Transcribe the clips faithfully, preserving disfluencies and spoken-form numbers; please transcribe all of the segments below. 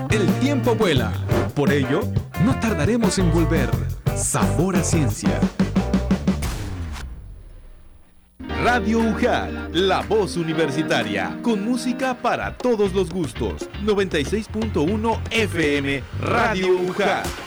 El tiempo vuela. Por ello, no tardaremos en volver. Sabor a Ciencia. Radio U J A T, la voz universitaria, con música para todos los gustos. noventa y seis punto uno F M, Radio U J A T.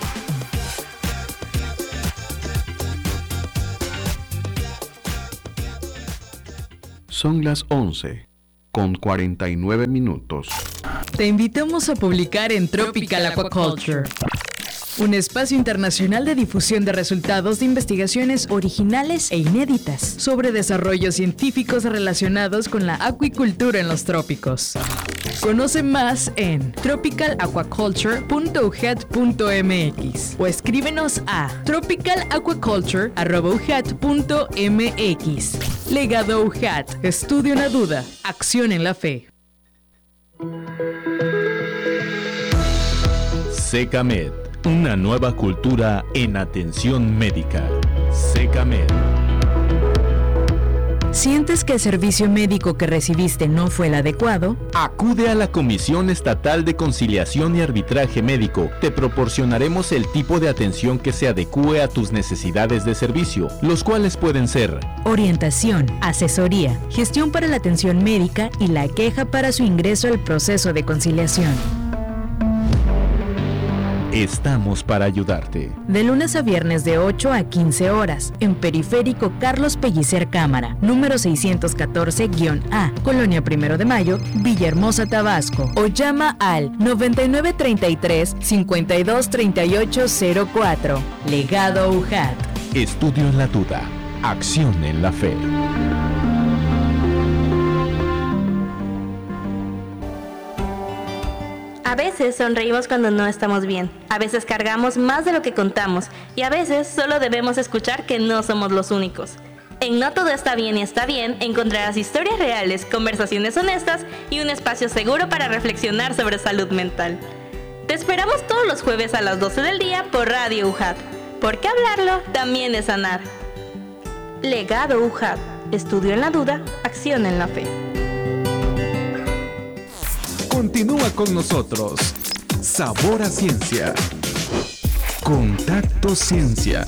Son las once, con cuarenta y nueve minutos. Te invitamos a publicar en Tropical Aquaculture, un espacio internacional de difusión de resultados de investigaciones originales e inéditas sobre desarrollos científicos relacionados con la acuicultura en los trópicos. Conoce más en tropical aquaculture punto u j a t punto m x o escríbenos a tropical aquaculture arroba u j a t punto m x. Legado U J A T, estudio en la duda, acción en la fe. Secamed, una nueva cultura en atención médica. Secamed. ¿Sientes que el servicio médico que recibiste no fue el adecuado? Acude a la Comisión Estatal de Conciliación y Arbitraje Médico. Te proporcionaremos el tipo de atención que se adecúe a tus necesidades de servicio, los cuales pueden ser orientación, asesoría, gestión para la atención médica y la queja para su ingreso al proceso de conciliación. Estamos para ayudarte. De lunes a viernes de ocho a quince horas, en Periférico Carlos Pellicer Cámara, número seiscientos catorce A, Colonia Primero de Mayo, Villahermosa, Tabasco. O llama al noventa y nueve treinta y tres cincuenta y dos treinta y ocho cero cuatro. Legado U J A T. Estudio en la duda, acción en la fe. A veces sonreímos cuando no estamos bien, a veces cargamos más de lo que contamos y a veces solo debemos escuchar que no somos los únicos. En No Todo Está Bien y Está Bien encontrarás historias reales, conversaciones honestas y un espacio seguro para reflexionar sobre salud mental. Te esperamos todos los jueves a las doce del día por Radio U J A T, porque hablarlo también es sanar. Legado U J A T, estudio en la duda, acción en la fe. Continúa con nosotros. Sabor a Ciencia. Contacto Ciencia.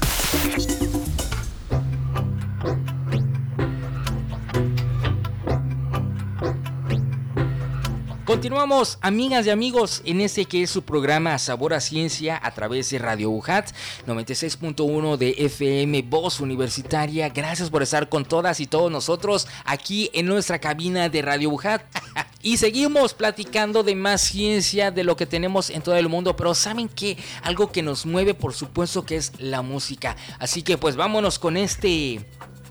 Continuamos, amigas y amigos, en este que es su programa Sabor a Ciencia a través de Radio U J A T, noventa y seis punto uno de F M, voz universitaria. Gracias por estar con todas y todos nosotros aquí en nuestra cabina de Radio U J A T. Y seguimos platicando de más ciencia, de lo que tenemos en todo el mundo. Pero ¿saben qué? Algo que nos mueve, por supuesto, que es la música. Así que pues vámonos con este...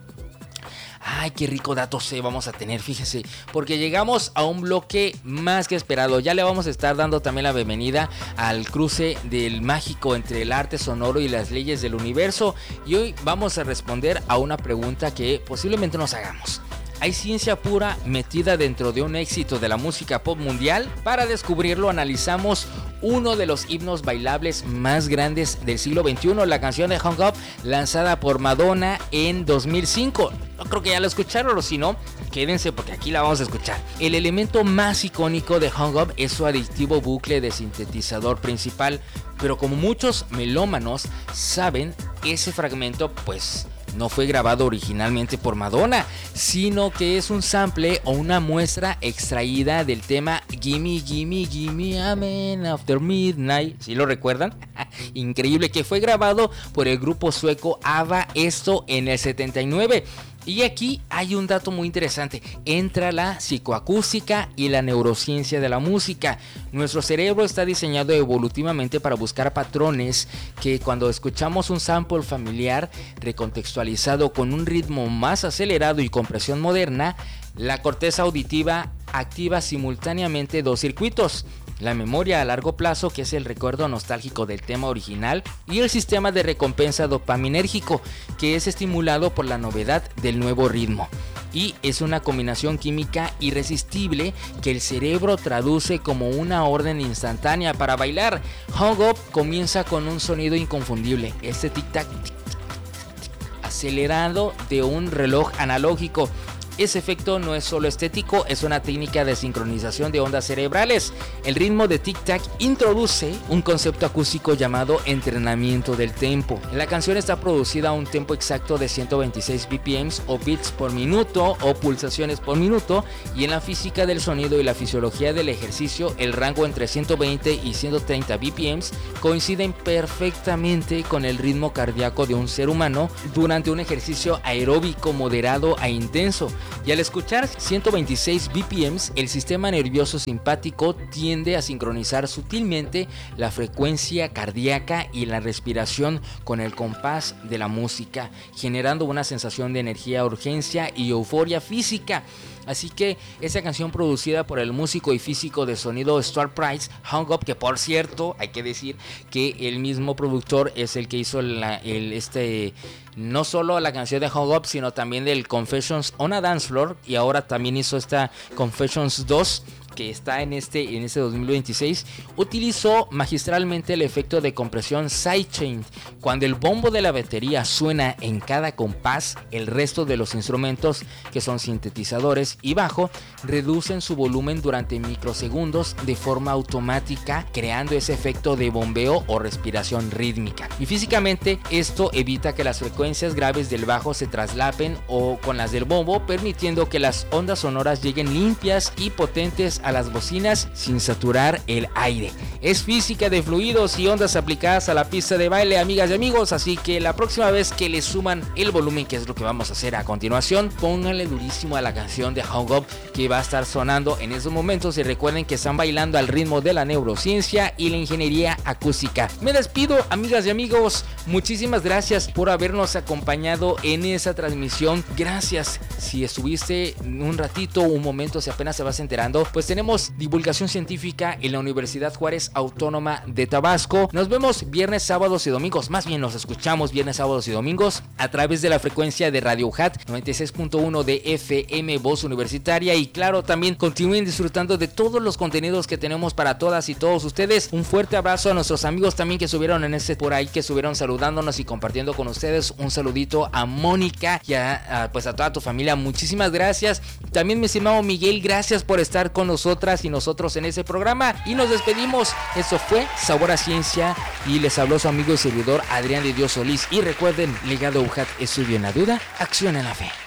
Ay, qué rico dato se vamos a tener, fíjese, porque llegamos a un bloque más que esperado. Ya le vamos a estar dando también la bienvenida al cruce del mágico entre el arte sonoro y las leyes del universo. Y hoy vamos a responder a una pregunta que posiblemente nos hagamos. ¿Hay ciencia pura metida dentro de un éxito de la música pop mundial? Para descubrirlo analizamos uno de los himnos bailables más grandes del siglo veintiuno, la canción de Hung Up, lanzada por Madonna en dos mil cinco. No creo que ya lo escucharon, o si no, quédense porque aquí la vamos a escuchar. El elemento más icónico de Hung Up es su adictivo bucle de sintetizador principal, pero como muchos melómanos saben, ese fragmento pues... no fue grabado originalmente por Madonna, sino que es un sample o una muestra extraída del tema Gimme, Gimme, Gimme a Man After Midnight. ¿Sí lo recuerdan? Increíble, que fue grabado por el grupo sueco ABBA, esto en el setenta y nueve. Y aquí hay un dato muy interesante. Entra la psicoacústica y la neurociencia de la música. Nuestro cerebro está diseñado evolutivamente para buscar patrones que cuando escuchamos un sample familiar recontextualizado con un ritmo más acelerado y con presión moderna, la corteza auditiva activa simultáneamente dos circuitos: la memoria a largo plazo, que es el recuerdo nostálgico del tema original, y el sistema de recompensa dopaminérgico, que es estimulado por la novedad del nuevo ritmo. Y es una combinación química irresistible que el cerebro traduce como una orden instantánea para bailar. Hung Up comienza con un sonido inconfundible, este tic-tac acelerado de un reloj analógico. ese efecto no es solo estético, es una técnica de sincronización de ondas cerebrales. El ritmo de tic-tac introduce un concepto acústico llamado entrenamiento del tempo. La canción está producida a un tempo exacto de ciento veintiséis B P Ms o bits por minuto o pulsaciones por minuto, y en la física del sonido y la fisiología del ejercicio, el rango entre ciento veinte y ciento treinta B P Ms coinciden perfectamente con el ritmo cardíaco de un ser humano durante un ejercicio aeróbico moderado a intenso. Y al escuchar ciento veintiséis B P Ms, el sistema nervioso simpático tiende a sincronizar sutilmente la frecuencia cardíaca y la respiración con el compás de la música, generando una sensación de energía, urgencia y euforia física. Así que esa canción, producida por el músico y físico de sonido Stuart Price, Hung Up, que por cierto hay que decir que el mismo productor es el que hizo la, el, este no solo la canción de Hung Up, sino también del Confessions on a Dance Floor, y ahora también hizo esta Confessions dos, que está en este, en este dos mil veintiséis, utilizó magistralmente el efecto de compresión sidechain. Cuando el bombo de la batería suena en cada compás, el resto de los instrumentos, que son sintetizadores y bajo, reducen su volumen durante microsegundos de forma automática, creando ese efecto de bombeo o respiración rítmica. Y físicamente esto evita que las frecuencias graves del bajo se traslapen o con las del bombo, permitiendo que las ondas sonoras lleguen limpias y potentes a las bocinas sin saturar el aire. Es física de fluidos y ondas aplicadas a la pista de baile, amigas y amigos, así que la próxima vez que le suman el volumen, que es lo que vamos a hacer a continuación, pónganle durísimo a la canción de Hung Up, que va a estar sonando en esos momentos, y recuerden que están bailando al ritmo de la neurociencia y la ingeniería acústica. Me despido, amigas y amigos, muchísimas gracias por habernos acompañado en esa transmisión. Gracias si estuviste un ratito, un momento, si apenas se vas enterando, pues tenemos divulgación científica en la Universidad Juárez Autónoma de Tabasco. Nos vemos viernes, sábados y domingos, más bien nos escuchamos viernes, sábados y domingos a través de la frecuencia de Radio U J A T noventa y seis punto uno de F M Voz Universitaria, y claro, también continúen disfrutando de todos los contenidos que tenemos para todas y todos ustedes. Un fuerte abrazo a nuestros amigos también que estuvieron en este por ahí, que estuvieron saludándonos y compartiendo con ustedes. Un saludito a Mónica y a, a, pues a toda tu familia, muchísimas gracias. También mi estimado Miguel, gracias por estar con nosotras y nosotros en ese programa, y nos despedimos. Esto fue Sabor a Ciencia y les habló su amigo y servidor Adrián de Dios Solís, y recuerden, legado U J A T, estudio en la duda, acción en la fe.